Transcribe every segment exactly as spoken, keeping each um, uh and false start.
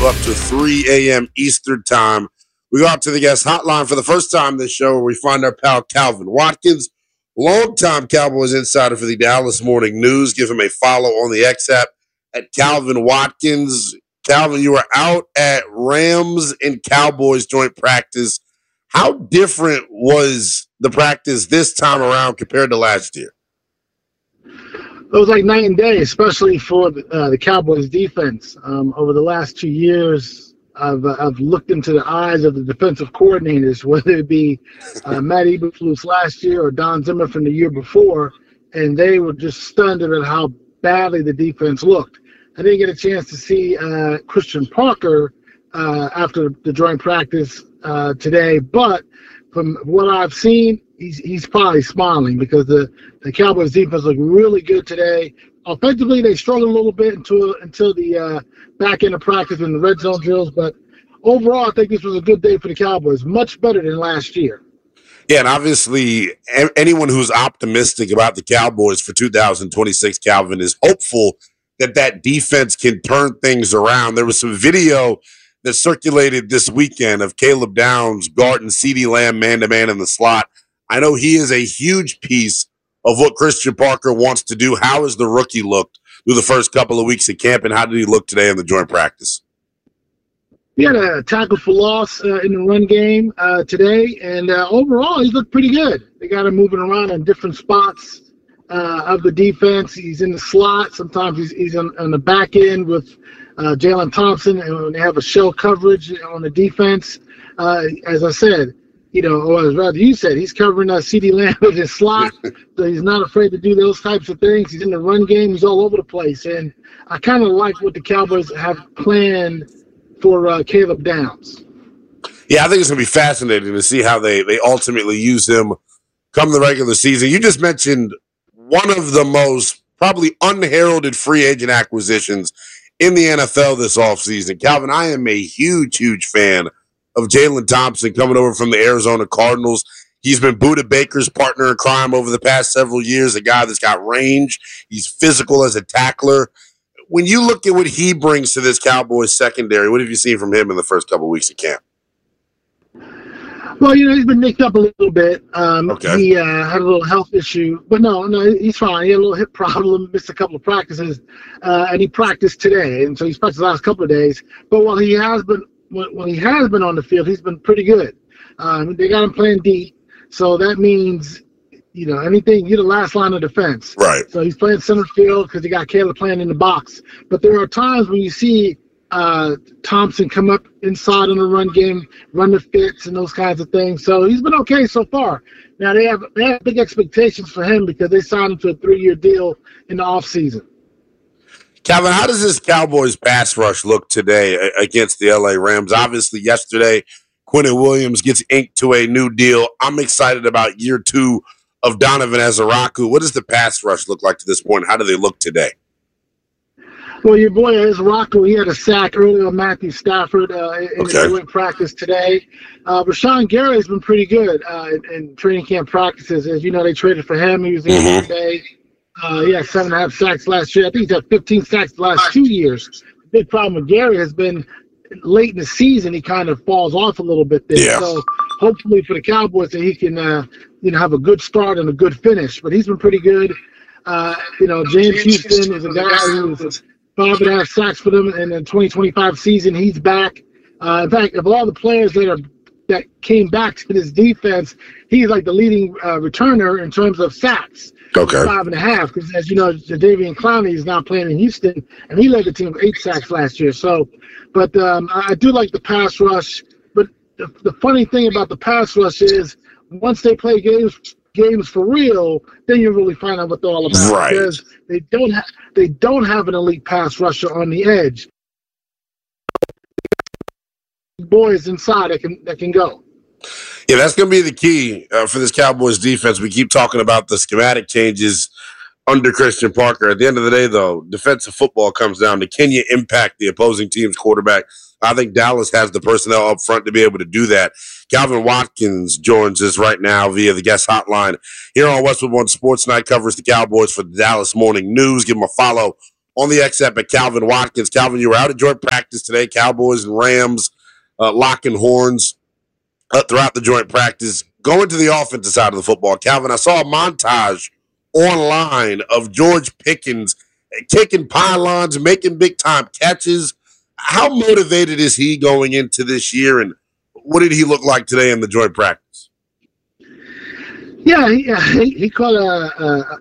up to three a.m. Eastern time. We go out to the guest hotline for the first time this show where we find our pal Calvin Watkins, longtime Cowboys insider for the Dallas Morning News. Give him a follow on the X app at Calvin Watkins. Calvin, you were out at Rams and Cowboys joint practice. How different was the practice this time around compared to last year? It was like night and day, especially for uh, the Cowboys defense. Um, over the last two years, I've, uh, I've looked into the eyes of the defensive coordinators, whether it be uh, Matt Eberflus last year or Don Zimmer from the year before, and they were just stunned at how badly the defense looked. I didn't get a chance to see uh, Christian Parker uh, after the joint practice uh, today, but from what I've seen, he's he's probably smiling because the, the Cowboys defense looked really good today. Offensively, they struggled a little bit until until the uh, back end of practice and the red zone drills, but overall, I think this was a good day for the Cowboys, much better than last year. Yeah, and obviously, anyone who's optimistic about the Cowboys for two thousand twenty-six, Calvin, is hopeful that that defense can turn things around. There was some video that circulated this weekend of Caleb Downs guarding CeeDee Lamb man-to-man in the slot. I know he is a huge piece of what Christian Parker wants to do. How has the rookie looked through the first couple of weeks at camp, and how did he look today in the joint practice? He had a tackle for loss uh, in the run game uh, today, and uh, overall, he's looked pretty good. They got him moving around in different spots uh, of the defense. He's in the slot. Sometimes he's, he's on, on the back end with uh, Jalen Thompson, and when they have a shell coverage on the defense, uh, as I said, you know, or as rather you said, he's covering uh, CeeDee Lamb with his slot, so he's not afraid to do those types of things. He's in the run game. He's all over the place, and I kind of like what the Cowboys have planned for uh, Caleb Downs. Yeah, I think it's going to be fascinating to see how they, they ultimately use him come the regular season. You just mentioned one of the most probably unheralded free agent acquisitions in the N F L this offseason. Calvin, I am a huge, huge fan of Jalen Thompson coming over from the Arizona Cardinals. He's been Budda Baker's partner in crime over the past several years, a guy that's got range. He's physical as a tackler. When you look at what he brings to this Cowboys secondary, what have you seen from him in the first couple of weeks of camp? Well, you know, he's been nicked up a little bit. Um, okay. He uh, had a little health issue, but no, no, he's fine. He had a little hip problem, missed a couple of practices, uh, and he practiced today, and so he's practiced the last couple of days. But while he has been, when, when he has been on the field, he's been pretty good. Um, they got him playing deep, so that means, you know, anything, you're the last line of defense. Right. So he's playing center field because he got Caleb playing in the box. But there are times when you see uh, Thompson come up inside in the run game, run the fits and those kinds of things. So he's been okay so far. Now they have they have big expectations for him because they signed him to a three-year deal in the offseason. Calvin, how does this Cowboys pass rush look today against the L A Rams? Obviously, yesterday, Quinnen Williams gets inked to a new deal. I'm excited about year two of Donovan Ezeraku. What does the pass rush look like to this point? How do they look today? Well, your boy Ezeraku, he had a sack earlier on Matthew Stafford uh, in okay. the practice today. Uh, Rashawn Gary has been pretty good uh, in, in training camp practices. As you know, they traded for him. He was in mm-hmm. today. Uh, he had seven and a half sacks last year. I think he's had fifteen sacks the last two years. The big problem with Gary has been late in the season, he kind of falls off a little bit there. Yeah. So hopefully for the Cowboys that he can, uh, you know, have a good start and a good finish. But he's been pretty good. Uh, you know, James Houston is a guy who was five and a half sacks for them in the twenty twenty-five season. He's back. Uh, in fact, of all the players that are that came back to this defense, he's like the leading uh, returner in terms of sacks. Okay. Five and a half, because as you know, Jadeveon Clowney is now playing in Houston, and he led the team with eight sacks last year. So, but um, I do like the pass rush. But the, the funny thing about the pass rush is once they play games games for real, then you really find out what they're all about. Right. Because they don't have they don't have an elite pass rusher on the edge. Boys inside that can that can go. Yeah, that's going to be the key uh, for this Cowboys defense. We keep talking about the schematic changes under Christian Parker. At the end of the day, though, defensive football comes down to can you impact the opposing team's quarterback? I think Dallas has the personnel up front to be able to do that. Calvin Watkins joins us right now via the guest hotline here on Westwood One Sports Night. Covers the Cowboys for the Dallas Morning News. Give him a follow on the X F at Calvin Watkins. Calvin, you were out at joint practice today. Cowboys and Rams uh, locking horns uh, throughout the joint practice. Going to the offensive side of the football, Calvin, I saw a montage online of George Pickens kicking pylons, making big-time catches. How motivated is he going into this year, and what did he look like today in the joint practice? Yeah, he, he, he caught a, a,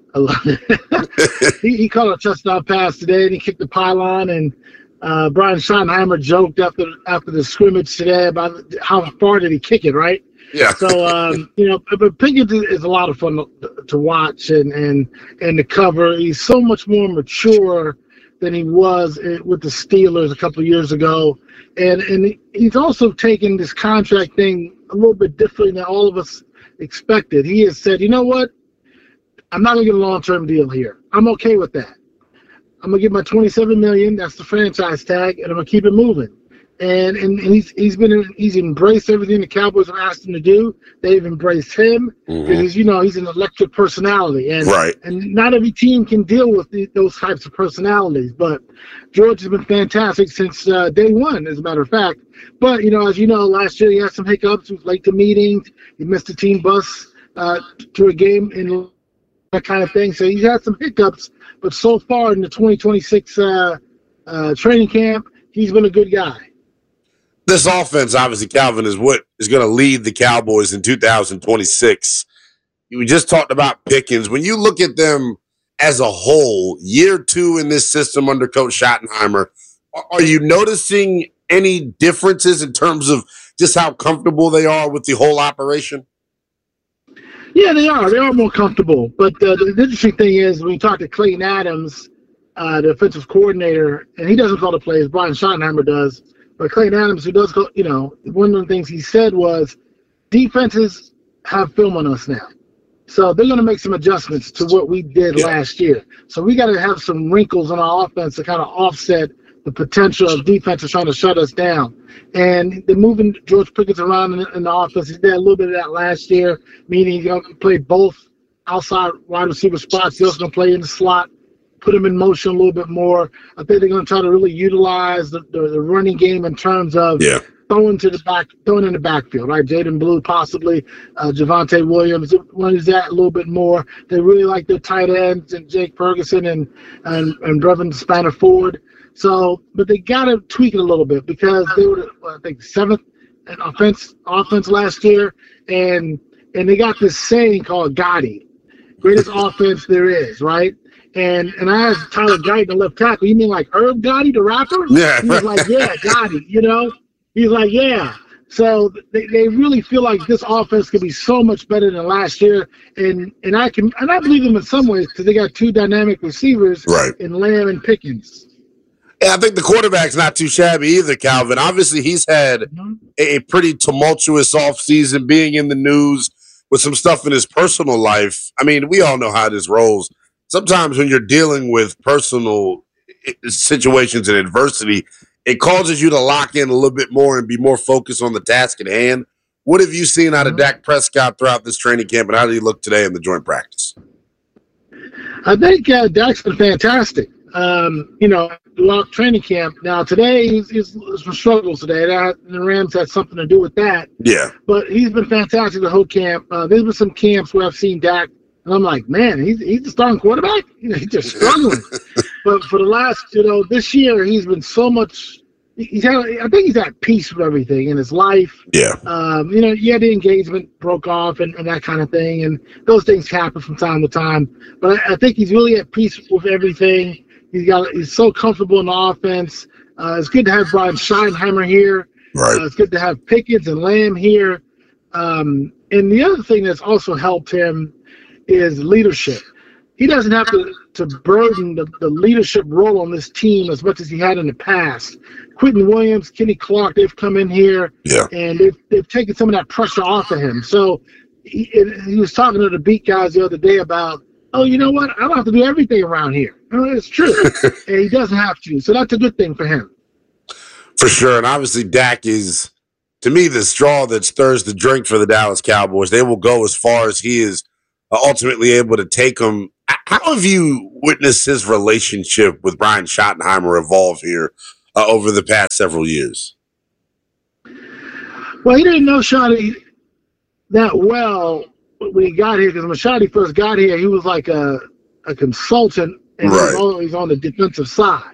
a he, he caught a touchdown pass today, and he kicked the pylon. And uh, Brian Schottenheimer joked after after the scrimmage today about how far did he kick it, right? Yeah. So um, you know, but Pickens is a lot of fun to, to watch and and and to cover. He's so much more mature than he was with the Steelers a couple of years ago, and and he's also taken this contract thing a little bit differently than all of us expected. He has said, you know what, I'm not gonna get a long-term deal here. I'm okay with that. I'm gonna get my twenty-seven million dollars. That's the franchise tag, and I'm gonna keep it moving. And and, and he's he's been he's embraced everything the Cowboys have asked him to do. They've embraced him mm-hmm. because you know he's an electric personality, and right. and not every team can deal with the, those types of personalities. But George has been fantastic since uh, day one, as a matter of fact. But you know, as you know, last year he had some hiccups. He was late to meetings. He missed the team bus uh, to a game and that kind of thing. So he's had some hiccups. But so far in the twenty twenty-six uh, uh, training camp, he's been a good guy. This offense, obviously, Calvin, is what is going to lead the Cowboys in two thousand twenty-six. We just talked about Pickens. When you look at them as a whole, year two in this system under Coach Schottenheimer, are you noticing any differences in terms of just how comfortable they are with the whole operation? Yeah, they are. They are more comfortable. But uh, the interesting thing is when you talk to Clayton Adams, uh, the offensive coordinator, and he doesn't call the plays, Brian Schottenheimer does. But Clayton Adams, who does go, you know, one of the things he said was defenses have film on us now. So they're going to make some adjustments to what we did yeah. last year. So we got to have some wrinkles in our offense to kind of offset the potential of defenses trying to shut us down. And they're moving George Pickens around in, in the offense. He did a little bit of that last year, meaning he's going to play both outside wide receiver spots. He's also going to play in the slot, put him in motion a little bit more. I think they're going to try to really utilize the, the, the running game in terms of yeah. throwing to the back, throwing in the backfield, right? Jaden Blue, possibly uh, Javonte Williams, runs that a little bit more. They really like their tight ends and Jake Ferguson and and and Brevin Spanner-Ford. So, but they got to tweak it a little bit because they were, I think, seventh in offense offense last year, and and they got this saying called Gotti, greatest offense there is, right? And and I asked Tyler Guyton, the left tackle, you mean like Herb Gotti, the rapper? Yeah. He was like, yeah, Gotti, you know? He's like, yeah. So they, they really feel like this offense could be so much better than last year. And and I can and I believe them in some ways because they got two dynamic receivers right. in Lamb and Pickens. Yeah, I think the quarterback's not too shabby either, Calvin. Obviously, he's had mm-hmm. a, a pretty tumultuous offseason, being in the news with some stuff in his personal life. I mean, we all know how this rolls. Sometimes when you're dealing with personal situations and adversity, it causes you to lock in a little bit more and be more focused on the task at hand. What have you seen out of mm-hmm. Dak Prescott throughout this training camp, and how did he look today in the joint practice? I think uh, Dak's been fantastic. Um, you know, throughout training camp. Now, today, he's, he's some struggles today. That, the Rams had something to do with that. Yeah. But he's been fantastic the whole camp. Uh, there's been some camps where I've seen Dak, and I'm like, man, he's he's the starting quarterback? You know, he's just struggling. But for the last, you know, this year, he's been so much – he's had, I think he's at peace with everything in his life. Yeah. Um, you know, yeah, the engagement broke off and, and that kind of thing, and those things happen from time to time. But I, I think he's really at peace with everything. He's got. He's so comfortable in the offense. Uh, it's good to have Brian Schottenheimer here. Right. Uh, it's good to have Pickens and Lamb here. Um, and the other thing that's also helped him is leadership. He doesn't have to, to burden the, the leadership role on this team as much as he had in the past. Quentin Williams, Kenny Clark, they've come in here, yeah. and they've, they've taken some of that pressure off of him. So he, he was talking to the beat guys the other day about, oh, you know what? I don't have to do everything around here. It's true. And he doesn't have to. So that's a good thing for him. For sure. And obviously, Dak is, to me, the straw that stirs the drink for the Dallas Cowboys. They will go as far as he is uh, ultimately able to take them How have you witnessed his relationship with Brian Schottenheimer evolve here uh, over the past several years? Well, he didn't know Shotty that well when he got here, because when Shotty first got here, he was like a, a consultant, and right. he was always on the defensive side.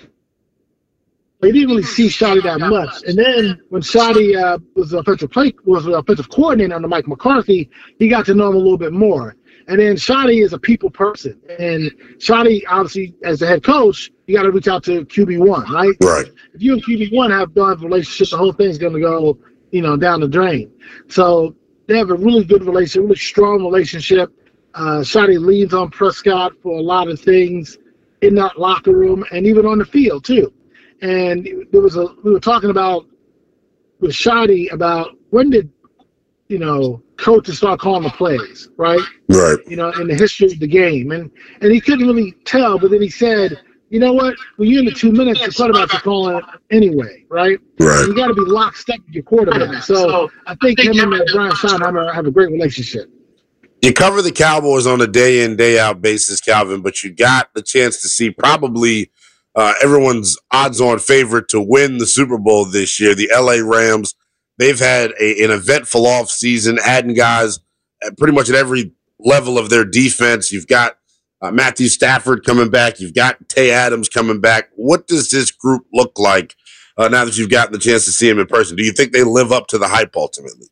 He didn't really see Shotty that much. And then when Shotty uh, was the offensive play was the offensive coordinator under Mike McCarthy, he got to know him a little bit more. And then Shotty is a people person. And Shotty, obviously, as the head coach, you got to reach out to Q B one, right? Right. If you and Q B one have done a relationship, the whole thing's going to go, you know, down the drain. So they have a really good relationship, really strong relationship. Uh, Shotty leans on Prescott for a lot of things in that locker room and even on the field, too. And there was a we were talking about with Shotty about when did you know coaches start calling the plays, right? Right. You know, in the history of the game, and and he couldn't really tell, but then he said, you know what? When you're in the two minutes, the quarterbacks are calling it anyway, right? Right. And you got to be lockstep with your quarterback. So I think him and Brian Schottenheimer have a great relationship. You cover the Cowboys on a day in, day out basis, Calvin, but you got the chance to see probably Uh, everyone's odds-on favorite to win the Super Bowl this year, the L A Rams. They've had a, an eventful offseason, adding guys at pretty much at every level of their defense. You've got uh, Matthew Stafford coming back. You've got Tay Adams coming back. What does this group look like uh, now that you've gotten the chance to see them in person? Do you think they live up to the hype ultimately?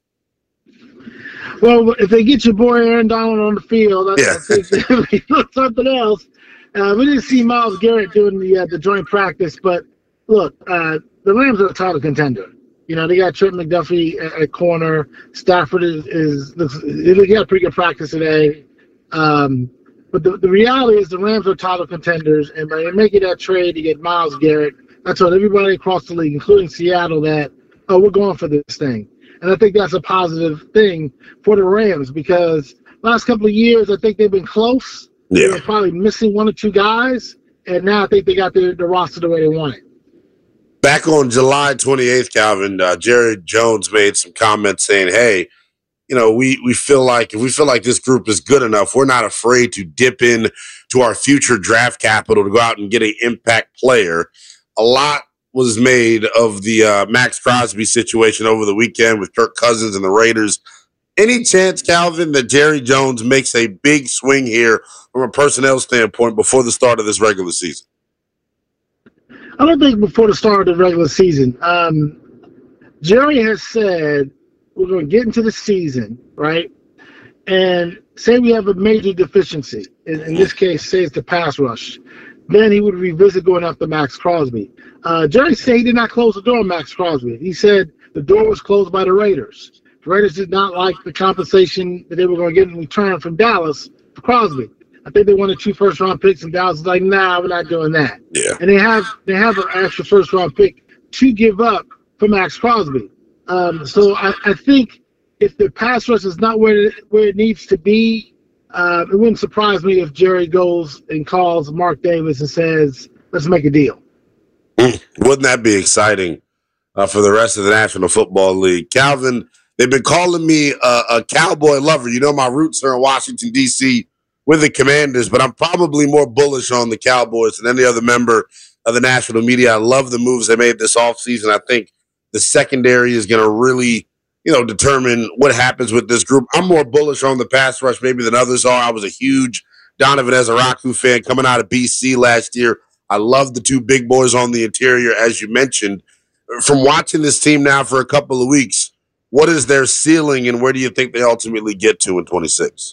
Well, if they get your boy Aaron Donald on the field, I, yeah. I think something else. Uh, we didn't see Myles Garrett doing the uh, the joint practice, but look, uh, the Rams are a title contender. You know, they got Trent McDuffie at, at corner. Stafford is, is looks, he got a pretty good practice today. Um, but the, the reality is the Rams are title contenders, and by making that trade to get Myles Garrett, I told everybody across the league, including Seattle, that, oh, we're going for this thing. And I think that's a positive thing for the Rams because last couple of years, I think they've been close. Yeah. They were probably missing one or two guys, and now I think they got the, the roster the way they want it. Back on July twenty-eighth, Calvin, uh, Jerry Jones made some comments saying, hey, you know, we, we feel like if we feel like this group is good enough, we're not afraid to dip in to our future draft capital to go out and get an impact player. A lot was made of the uh, Max Crosby situation over the weekend with Kirk Cousins and the Raiders. Any chance, Calvin, that Jerry Jones makes a big swing here from a personnel standpoint before the start of this regular season? I don't think before the start of the regular season. Um, Jerry has said we're going to get into the season, right? And say we have a major deficiency. In, in this case, say it's the pass rush. Then he would revisit going after Max Crosby. Uh, Jerry said he did not close the door on Max Crosby. He said the door was closed by the Raiders. The Raiders did not like the compensation that they were going to get in return from Dallas for Crosby. I think they wanted two first-round picks, and Dallas was like, "Nah, we're not doing that." Yeah. And they have they have an extra first-round pick to give up for Max Crosby. Um, so I, I think if the pass rush is not where it, where it needs to be, uh, it wouldn't surprise me if Jerry goes and calls Mark Davis and says, "Let's make a deal." Mm, wouldn't that be exciting uh, for the rest of the National Football League, Calvin? They've been calling me a, a cowboy lover. You know, my roots are in Washington, D C with the Commanders, but I'm probably more bullish on the Cowboys than any other member of the national media. I love the moves they made this offseason. I think the secondary is going to really, you know, determine what happens with this group. I'm more bullish on the pass rush maybe than others are. I was a huge Donovan Ezeraku fan coming out of B C last year. I love the two big boys on the interior, as you mentioned. From watching this team now for a couple of weeks, what is their ceiling, and where do you think they ultimately get to in twenty-six?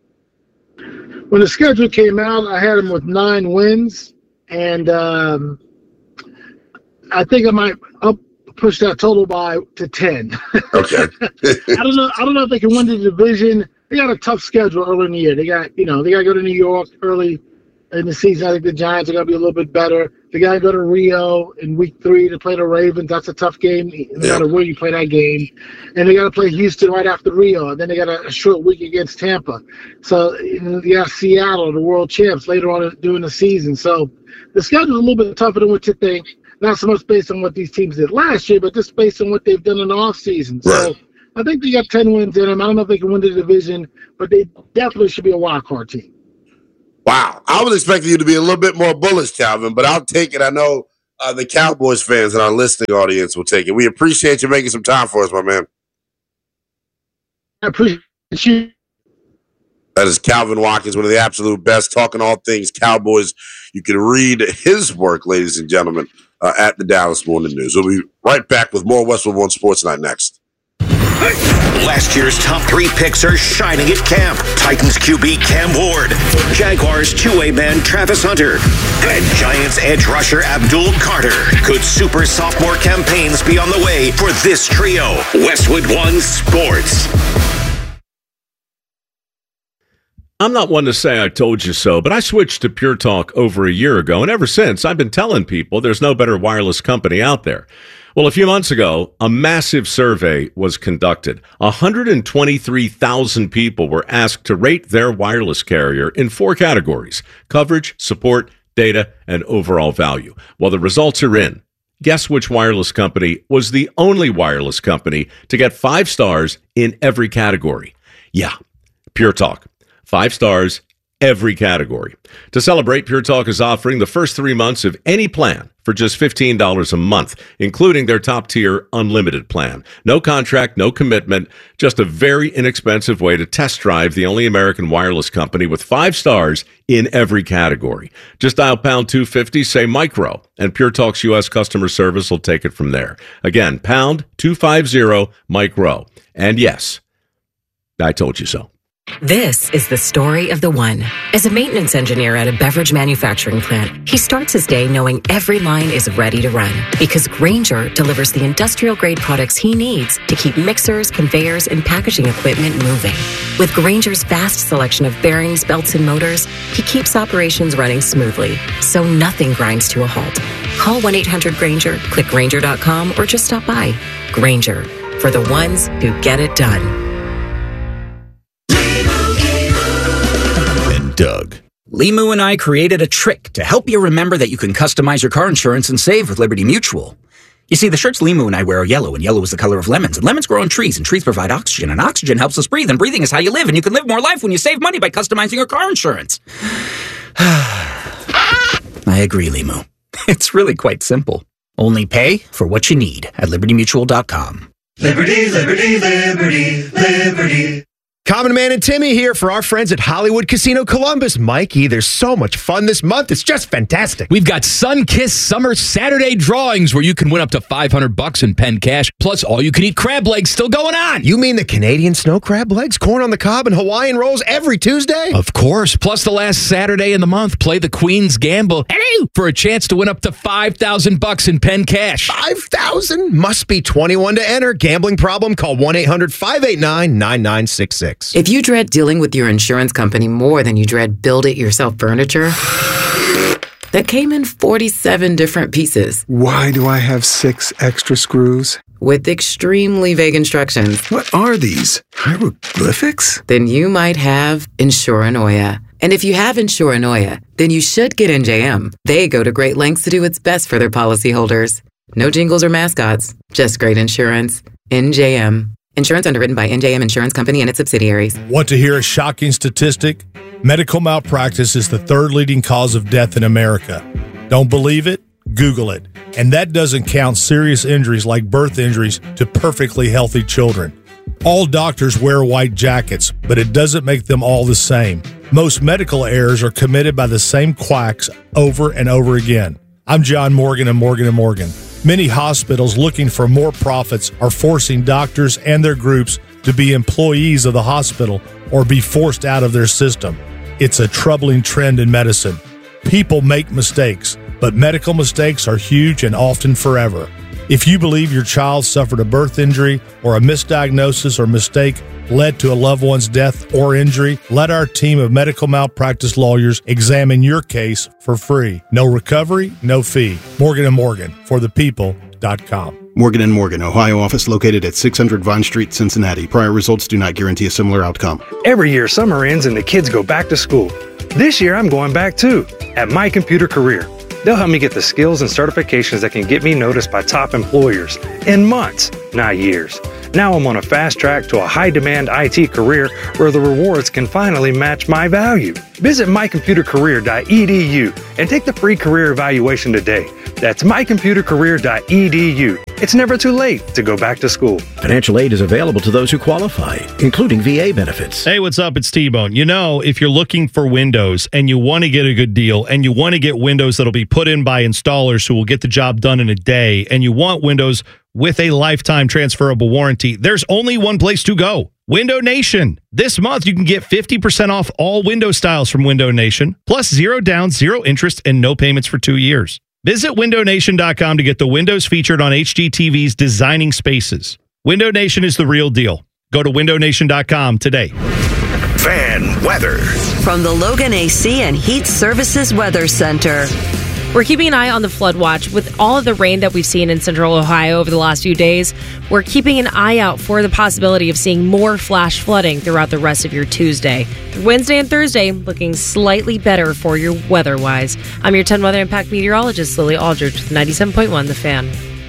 When the schedule came out, I had them with nine wins, and um, I think I might up push that total by to ten. Okay. I don't know. I don't know if they can win the division. They got a tough schedule early in the year. They got, you know, they got to go to New York early in the season. I think the Giants are going to be a little bit better. They got to go to Rio in week three to play the Ravens. That's a tough game, no matter where you play that game. And they got to play Houston right after Rio. And then they got a, a short week against Tampa. So you got Seattle, the world champs, later on during the season. So the schedule is a little bit tougher than what you think. Not so much based on what these teams did last year, but just based on what they've done in the offseason. So right. I think they got ten wins in them. I don't know if they can win the division, but they definitely should be a wild card team. Wow. I was expecting you to be a little bit more bullish, Calvin, but I'll take it. I know uh, the Cowboys fans in our listening audience will take it. We appreciate you making some time for us, my man. I appreciate you. That is Calvin Watkins, one of the absolute best, talking all things Cowboys. You can read his work, ladies and gentlemen, uh, at the Dallas Morning News. We'll be right back with more Westwood One Sports Night next. Last year's top three picks are shining at camp. Titans Q B Cam Ward, Jaguars two-way man Travis Hunter, and Giants edge rusher Abdul Carter. Could super sophomore campaigns be on the way for this trio? Westwood One Sports. I'm not one to say I told you so, but I switched to Pure Talk over a year ago, and ever since, I've been telling people there's no better wireless company out there. Well, a few months ago, a massive survey was conducted. one hundred twenty-three thousand people were asked to rate their wireless carrier in four categories: coverage, support, data, and overall value. Well, the results are in. Guess which wireless company was the only wireless company to get five stars in every category? Yeah, Pure Talk. Five stars, every category. To celebrate, Pure Talk is offering the first three months of any plan for just fifteen dollars a month, including their top-tier unlimited plan. No contract, no commitment, just a very inexpensive way to test drive the only American wireless company with five stars in every category. Just dial pound two fifty, say micro, and Pure Talk's U S customer service will take it from there. Again, pound two fifty, micro. And yes, I told you so. This is the story of the one. As a maintenance engineer at a beverage manufacturing plant, he starts his day knowing every line is ready to run because Grainger delivers the industrial-grade products he needs to keep mixers, conveyors, and packaging equipment moving. With Grainger's vast selection of bearings, belts, and motors, he keeps operations running smoothly, so nothing grinds to a halt. Call one eight hundred Grainger, click Grainger dot com, or just stop by. Grainger, for the ones who get it done. Doug. Limu and I created a trick to help you remember that you can customize your car insurance and save with Liberty Mutual. You see, the shirts Limu and I wear are yellow, and yellow is the color of lemons, and lemons grow on trees, and trees provide oxygen, and oxygen helps us breathe, and breathing is how you live, and you can live more life when you save money by customizing your car insurance. I agree, Limu. It's really quite simple. Only pay for what you need at liberty mutual dot com. Liberty, liberty, liberty, liberty. Common Man and Timmy here for our friends at Hollywood Casino Columbus. Mikey, there's so much fun this month. It's just fantastic. We've got Sun-Kissed Summer Saturday drawings where you can win up to five hundred bucks in pen cash, plus all-you-can-eat crab legs still going on. You mean the Canadian snow crab legs, corn on the cob, and Hawaiian rolls every Tuesday? Of course. Plus the last Saturday in the month, play the Queen's Gamble hello, for a chance to win up to five thousand bucks in pen cash. five thousand? Must be twenty-one to enter. Gambling problem? Call one eight hundred five eight nine nine nine six six. If you dread dealing with your insurance company more than you dread build-it-yourself furniture, that came in forty-seven different pieces. Why do I have six extra screws? With extremely vague instructions. What are these? Hieroglyphics? Then you might have Insuranoia. And if you have Insuranoia, then you should get N J M. They go to great lengths to do what's best for their policyholders. No jingles or mascots, just great insurance. N J M. Insurance underwritten by N J M Insurance Company and its subsidiaries. Want to hear a shocking statistic? Medical malpractice is the third leading cause of death in America. Don't believe it? Google it. And that doesn't count serious injuries like birth injuries to perfectly healthy children. All doctors wear white jackets, but it doesn't make them all the same. Most medical errors are committed by the same quacks over and over again. I'm John Morgan of Morgan and Morgan. Many hospitals looking for more profits are forcing doctors and their groups to be employees of the hospital or be forced out of their system. It's a troubling trend in medicine. People make mistakes, but medical mistakes are huge and often forever. If you believe your child suffered a birth injury or a misdiagnosis or mistake led to a loved one's death or injury, let our team of medical malpractice lawyers examine your case for free. No recovery, no fee. Morgan and Morgan, for the people dot com. Morgan and Morgan, Ohio office located at six hundred Vine Street, Cincinnati. Prior results do not guarantee a similar outcome. Every year, summer ends and the kids go back to school. This year, I'm going back too, at My Computer Career. They'll help me get the skills and certifications that can get me noticed by top employers in months, not years. Now I'm on a fast track to a high-demand I T career where the rewards can finally match my value. Visit my computer career dot e d u and take the free career evaluation today. That's my computer career dot e d u. It's never too late to go back to school. Financial aid is available to those who qualify, including V A benefits. Hey, what's up? It's T-Bone. You know, if you're looking for windows and you want to get a good deal and you want to get windows that'll be put in by installers who will get the job done in a day, and you want windows with a lifetime transferable warranty, there's only one place to go. Window Nation. This month, you can get fifty percent off all window styles from Window Nation, plus zero down, zero interest, and no payments for two years. Visit window nation dot com to get the windows featured on H G T V's Designing Spaces. Window Nation is the real deal. Go to window nation dot com today. Fan weather. From the Logan A C and Heat Services Weather Center. We're keeping an eye on the flood watch. With all of the rain that we've seen in central Ohio over the last few days, we're keeping an eye out for the possibility of seeing more flash flooding throughout the rest of your Tuesday. Wednesday and Thursday looking slightly better for you weather-wise. I'm your ten Weather Impact meteorologist, Lily Aldridge, with ninety-seven point one The Fan.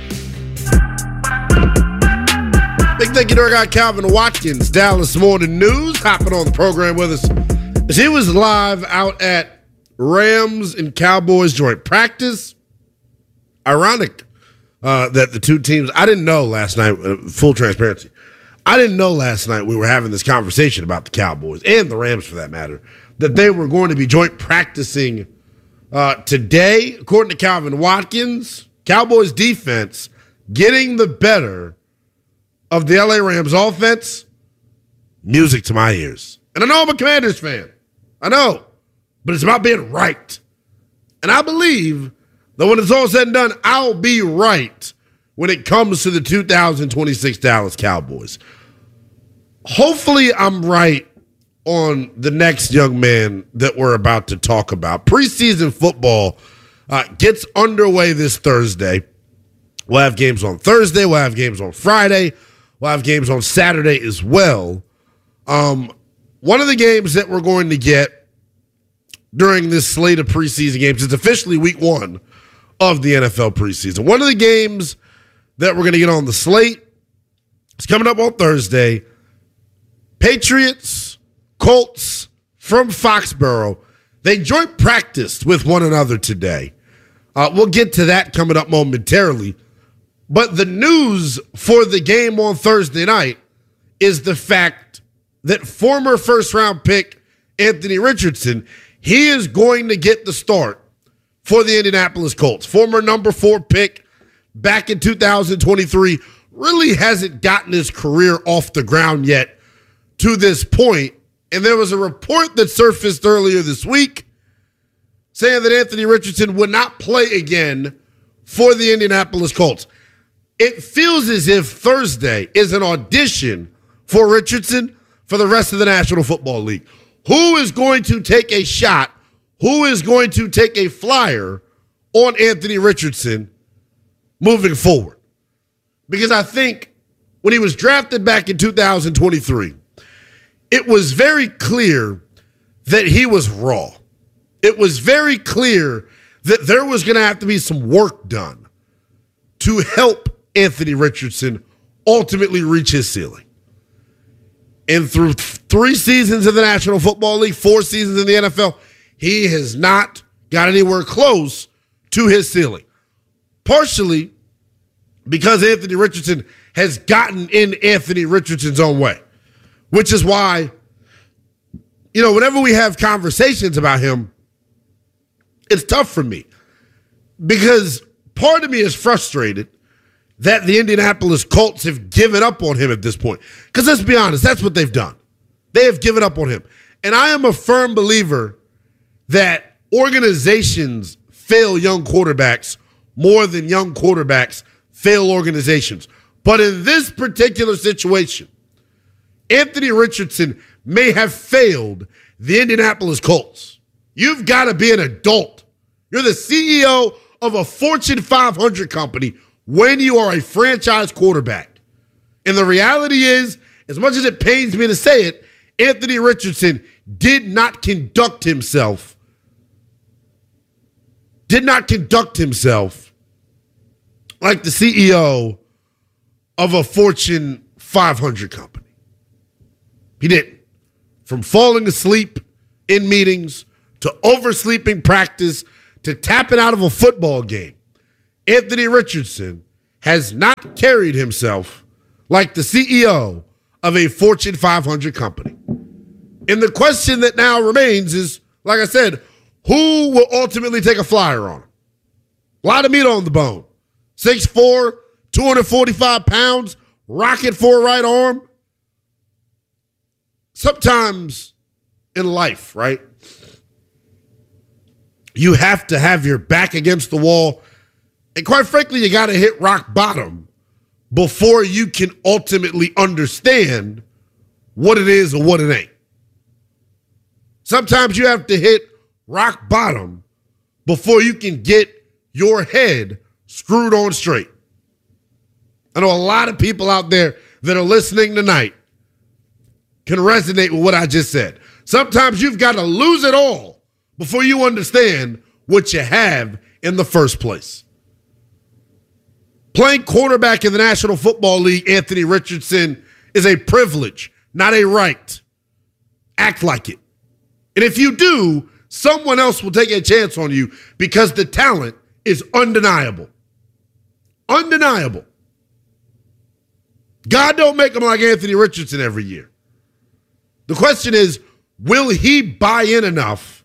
Big thank you to our guy Calvin Watkins, Dallas Morning News, hopping on the program with us. As he was live out at Rams and Cowboys joint practice. Ironic uh, that the two teams, I didn't know last night, uh, full transparency, I didn't know last night we were having this conversation about the Cowboys and the Rams for that matter, that they were going to be joint practicing uh, today. According to Calvin Watkins, Cowboys defense getting the better of the L A Rams offense. Music to my ears. And I know I'm a Commanders fan. I know. But it's about being right. And I believe that when it's all said and done, I'll be right when it comes to the two thousand twenty-six Dallas Cowboys. Hopefully I'm right on the next young man that we're about to talk about. Preseason football uh, gets underway this Thursday. We'll have games on Thursday. We'll have games on Friday. We'll have games on Saturday as well. Um, one of the games that we're going to get during this slate of preseason games, it's officially week one of the N F L preseason. One of the games that we're going to get on the slate is coming up on Thursday. Patriots, Colts from Foxborough. They joint practiced with one another today. Uh, we'll get to that coming up momentarily. But the news for the game on Thursday night is the fact that former first-round pick Anthony Richardson, he is going to get the start for the Indianapolis Colts. Former number four pick back in two thousand twenty-three, really hasn't gotten his career off the ground yet to this point. And there was a report that surfaced earlier this week saying that Anthony Richardson would not play again for the Indianapolis Colts. It feels as if Thursday is an audition for Richardson for the rest of the National Football League. Who is going to take a shot? Who is going to take a flyer on Anthony Richardson moving forward? Because I think when he was drafted back in two thousand twenty-three, it was very clear that he was raw. It was very clear that there was going to have to be some work done to help Anthony Richardson ultimately reach his ceiling. And through th- three seasons of the National Football League, four seasons in the N F L, he has not got anywhere close to his ceiling. Partially because Anthony Richardson has gotten in Anthony Richardson's own way, which is why, you know, whenever we have conversations about him, it's tough for me because part of me is frustrated that the Indianapolis Colts have given up on him at this point. Because let's be honest, that's what they've done. They have given up on him. And I am a firm believer that organizations fail young quarterbacks more than young quarterbacks fail organizations. But in this particular situation, Anthony Richardson may have failed the Indianapolis Colts. You've got to be an adult. You're the C E O of a Fortune five hundred company when you are a franchise quarterback. And the reality is, as much as it pains me to say it, Anthony Richardson did not conduct himself, did not conduct himself like the C E O of a Fortune five hundred company. He didn't. From falling asleep in meetings to oversleeping practice to tapping out of a football game, Anthony Richardson has not carried himself like the C E O of a Fortune five hundred company. And the question that now remains is, like I said, who will ultimately take a flyer on him? A lot of meat on the bone. six foot four, two hundred forty-five pounds, rocket for a right arm. Sometimes in life, right, you have to have your back against the wall. And quite frankly, you got to hit rock bottom before you can ultimately understand what it is or what it ain't. Sometimes you have to hit rock bottom before you can get your head screwed on straight. I know a lot of people out there that are listening tonight can resonate with what I just said. Sometimes you've got to lose it all before you understand what you have in the first place. Playing quarterback in the National Football League, Anthony Richardson, is a privilege, not a right. Act like it. And if you do, someone else will take a chance on you because the talent is undeniable. Undeniable. God don't make them like Anthony Richardson every year. The question is, will he buy in enough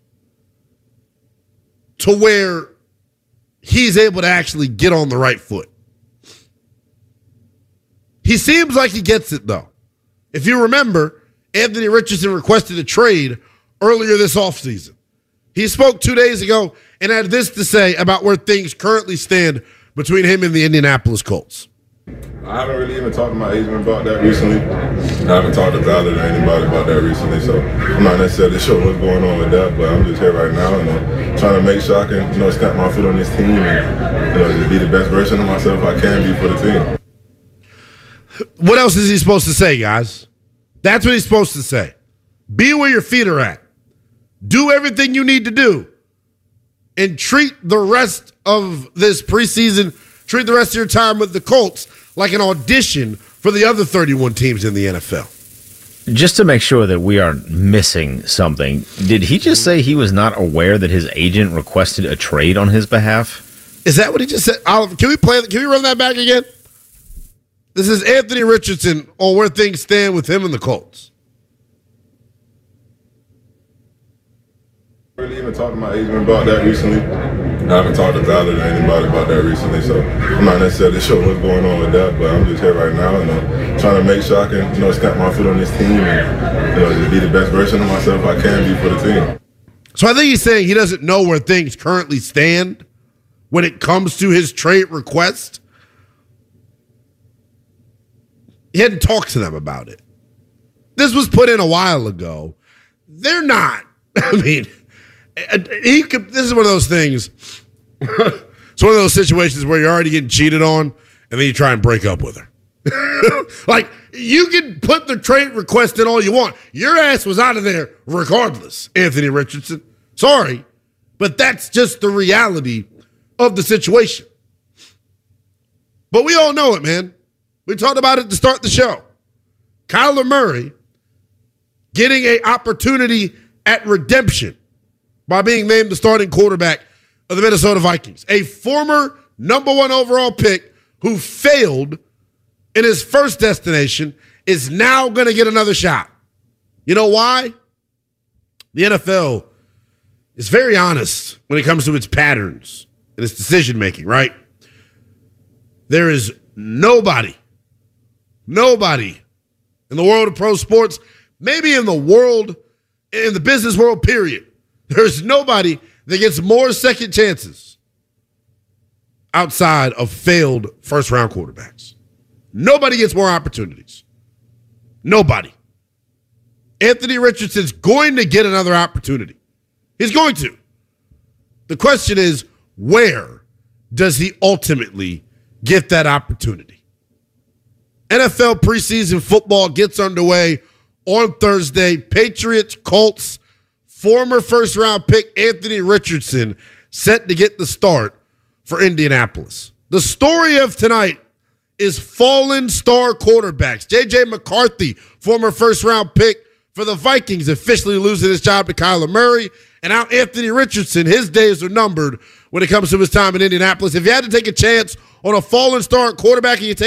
to where he's able to actually get on the right foot? He seems like he gets it, though. If you remember, Anthony Richardson requested a trade earlier this offseason. He spoke two days ago and had this to say about where things currently stand between him and the Indianapolis Colts. I haven't really even talked to my agent about that recently. I haven't talked to Tyler or anybody about that recently, so I'm not necessarily sure what's going on with that, but I'm just here right now and I'm trying to make sure I can, you know, stamp my foot on this team and, you know, just be the best version of myself I can be for the team. What else is he supposed to say, guys? That's what he's supposed to say. Be where your feet are at. Do everything you need to do. And treat the rest of this preseason, treat the rest of your time with the Colts like an audition for the other thirty-one teams in the N F L. Just to make sure that we aren't missing something, did he just say he was not aware that his agent requested a trade on his behalf? Is that what he just said? Oliver, can we play? Can we run that back again? This is Anthony Richardson on where things stand with him and the Colts. I really even talked to my agent about that recently. I haven't talked to Tyler or anybody about that recently, so I'm not necessarily sure what's going on with that, but I'm just here right now and I'm trying to make sure I can, you know, stamp my foot on this team and, you know, just be the best version of myself I can be for the team. So I think he's saying he doesn't know where things currently stand when it comes to his trade request. He hadn't talked to them about it. This was put in a while ago. They're not. I mean, he could. This is one of those things. It's one of those situations where you're already getting cheated on, and then you try and break up with her. Like, you can put the trade request in all you want. Your ass was out of there regardless, Anthony Richardson. Sorry, but that's just the reality of the situation. But we all know it, man. We talked about it to start the show. Kyler Murray getting an opportunity at redemption by being named the starting quarterback of the Minnesota Vikings. A former number one overall pick who failed in his first destination is now going to get another shot. You know why? The N F L is very honest when it comes to its patterns and its decision-making, right? There is nobody, nobody in the world of pro sports, maybe in the world, in the business world, period. There's nobody that gets more second chances outside of failed first-round quarterbacks. Nobody gets more opportunities. Nobody. Anthony Richardson's going to get another opportunity. He's going to. The question is, where does he ultimately get that opportunity? N F L preseason football gets underway on Thursday. Patriots, Colts, former first-round pick Anthony Richardson set to get the start for Indianapolis. The story of tonight is fallen star quarterbacks. J J McCarthy, former first-round pick for the Vikings, officially losing his job to Kyler Murray. And now Anthony Richardson, his days are numbered when it comes to his time in Indianapolis. If you had to take a chance on a fallen star quarterback and you take